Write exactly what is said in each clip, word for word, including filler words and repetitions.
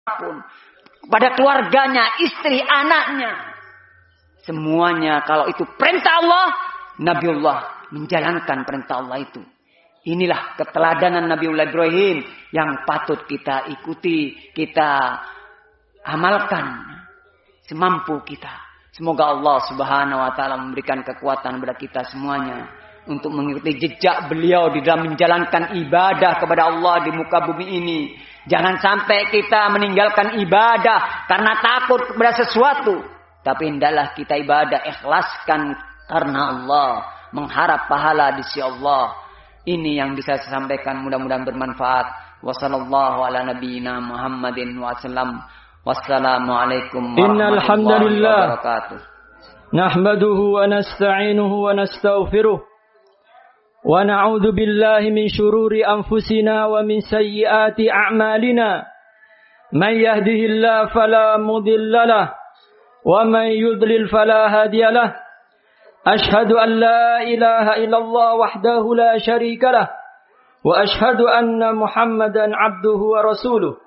pun, kepada keluarganya, istri, anaknya. Semuanya kalau itu perintah Allah, Nabiullah menjalankan perintah Allah itu. Inilah keteladanan Nabiullah Ibrahim yang patut kita ikuti, kita amalkan semampu kita. Semoga Allah Subhanahu wa taala memberikan kekuatan kepada kita semuanya untuk mengikuti jejak beliau di dalam menjalankan ibadah kepada Allah di muka bumi ini. Jangan sampai kita meninggalkan ibadah karena takut kepada sesuatu, tapi hendaklah kita ibadah ikhlaskan karena Allah, mengharap pahala di sisi Allah. Ini yang bisa saya sampaikan, mudah-mudahan bermanfaat. Wassallallahu ala nabiyyina Muhammadin wa sallam. Wassalamualaikum warahmatullahi wabarakatuh. Nahmaduhu wa nasta'inuhu wa nastaghfiruh. Wa na'udzu billahi min shururi anfusina wa min sayyiati a'malina. Man yahdihillahu fala mudilla lahu wa man yudlil fala hadiya lahu. Ashhadu an la ilaha illallah wahdahu la syarika lahu wa ashhadu anna Muhammadan 'abduhu wa rasuluh.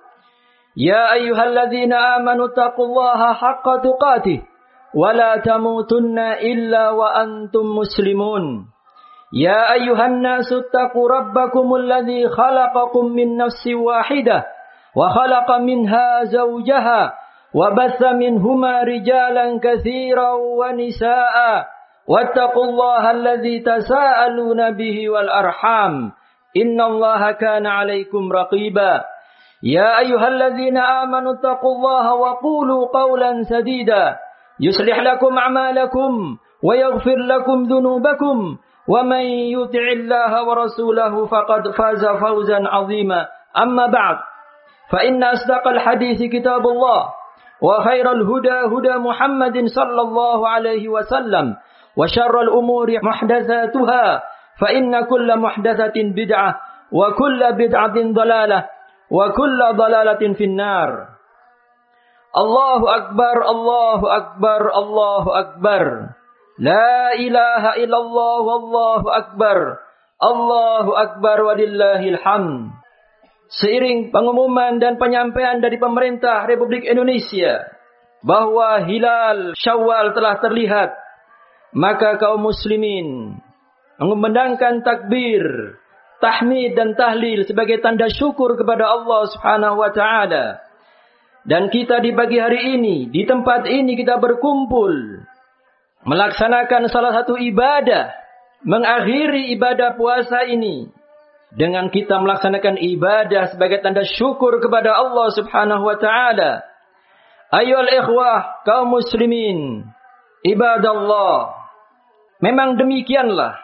يا أيها الذين آمنوا اتقوا الله حق تقاته ولا تموتن إلا وأنتم مسلمون يا أيها الناس اتقوا ربكم الذي خلقكم من نفس واحدة وخلق منها زوجها وبث منهما رجالا كثيرا ونساء واتقوا الله الذي تساءلون به والأرحام إن الله كان عليكم رقيبا يا أيها الذين آمنوا اتقوا الله وقولوا قولا سديدا يصلح لكم أعمالكم ويغفر لكم ذنوبكم ومن يطع الله ورسوله فقد فاز فوزا عظيما أما بعد فإن أصدق الحديث كتاب الله وخير الهدى هدى محمد صلى الله عليه وسلم وشر الأمور محدثاتها فإن كل محدثة بدعة وكل بدعة ضلالة wa kullu dhalalatin finnar. Allahu akbar, Allahu akbar, Allahu akbar. La ilaha illallah, wallahu akbar. Allahu akbar walillahil hamd. Seiring pengumuman dan penyampaian dari pemerintah Republik Indonesia bahwa hilal Syawal telah terlihat, maka kaum muslimin mengumandangkan takbir, tahmid dan tahlil sebagai tanda syukur kepada Allah Subhanahu wa taala. Dan kita di pagi hari ini, di tempat ini kita berkumpul melaksanakan salah satu ibadah, mengakhiri ibadah puasa ini dengan kita melaksanakan ibadah sebagai tanda syukur kepada Allah Subhanahu wa taala. Ayyuhal ikhwah kaum muslimin, ibadallah. Memang demikianlah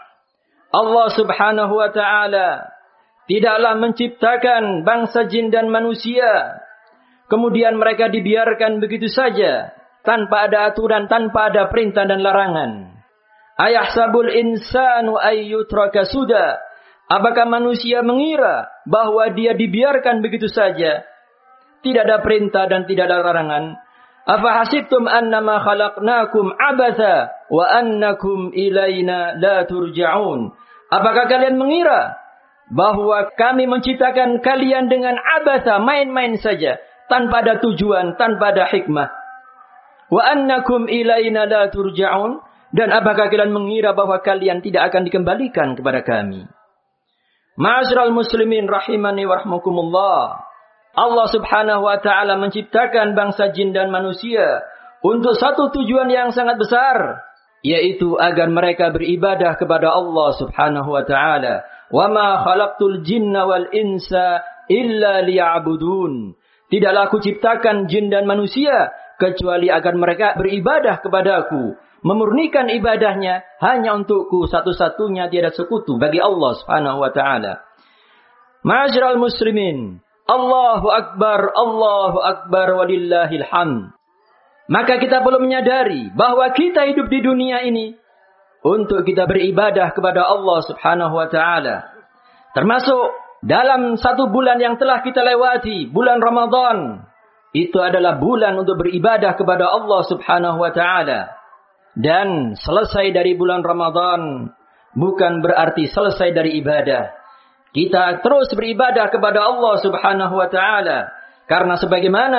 Allah Subhanahu wa ta'ala tidaklah menciptakan bangsa jin dan manusia, kemudian mereka dibiarkan begitu saja, tanpa ada aturan, tanpa ada perintah dan larangan. Ayahsabul insanu ayyutraka suda. Apakah manusia mengira bahwa dia dibiarkan begitu saja, tidak ada perintah dan tidak ada larangan? Afahasibtum annama khalaqnakum abatha wa annakum ilaina la turja'un. Apakah kalian mengira bahwa kami menciptakan kalian dengan abatha, main-main saja, tanpa ada tujuan, tanpa ada hikmah? Wa annakum ilaina la turja'un. Dan apakah kalian mengira bahwa kalian tidak akan dikembalikan kepada kami? Ma'asyiral muslimin rahimani wa rahmakumullah. Allah Subhanahu wa ta'ala menciptakan bangsa jin dan manusia untuk satu tujuan yang sangat besar, yaitu agar mereka beribadah kepada Allah Subhanahu wa ta'ala. Wa ma khalaqtul jinna wal insa illa liya'budun. Tidaklah aku ciptakan jin dan manusia kecuali agar mereka beribadah kepadaku, memurnikan ibadahnya hanya untukku, satu-satunya tiada sekutu bagi Allah Subhanahu wa ta'ala. Ma'asyiral muslimin, Allahu akbar, Allahu akbar walillahil hamd. Maka kita perlu menyadari bahwa kita hidup di dunia ini untuk kita beribadah kepada Allah Subhanahu wa ta'ala. Termasuk dalam satu bulan yang telah kita lewati, bulan Ramadan. Itu adalah bulan untuk beribadah kepada Allah Subhanahu wa ta'ala. Dan selesai dari bulan Ramadan bukan berarti selesai dari ibadah. Kita terus beribadah kepada Allah Subhanahu wa ta'ala. Karena sebagaimana